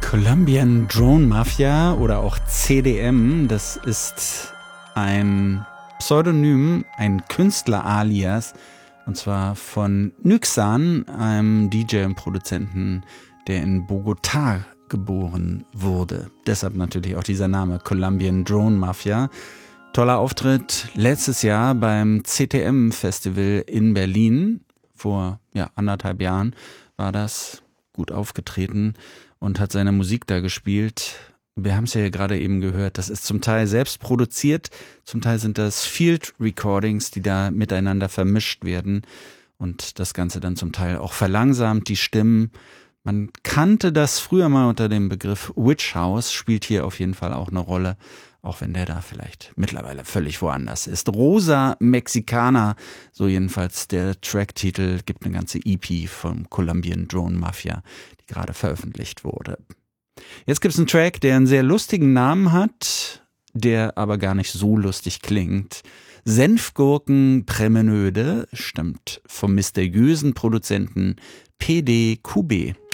Colombian Drone Mafia oder auch CDM, das ist ein Pseudonym, ein Künstler-Alias, und zwar von Nyxan, einem DJ und Produzenten, der in Bogotá geboren wurde. Deshalb natürlich auch dieser Name, Colombian Drone Mafia. Toller Auftritt letztes Jahr beim CTM-Festival in Berlin. Vor 1,5 Jahren war das, gut aufgetreten und hat seine Musik da gespielt. Wir haben es ja gerade eben gehört, das ist zum Teil selbst produziert, zum Teil sind das Field Recordings, die da miteinander vermischt werden und das Ganze dann zum Teil auch verlangsamt, die Stimmen. Man kannte das früher mal unter dem Begriff Witch House, spielt hier auf jeden Fall auch eine Rolle, auch wenn der da vielleicht mittlerweile völlig woanders ist. Rosa Mexicana, so jedenfalls der Tracktitel, gibt eine ganze EP vom Colombian Drone Mafia, die gerade veröffentlicht wurde. Jetzt gibt es einen Track, der einen sehr lustigen Namen hat, der aber gar nicht so lustig klingt. Senfgurken Prämenöde stammt vom mysteriösen Produzenten PDQB.